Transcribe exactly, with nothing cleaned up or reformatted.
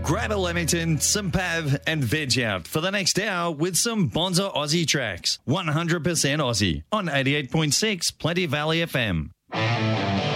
Grab a Leamington, some Pav and veg out for the next hour with some Bonza Aussie tracks. one hundred percent Aussie on eighty-eight point six Plenty Valley F M.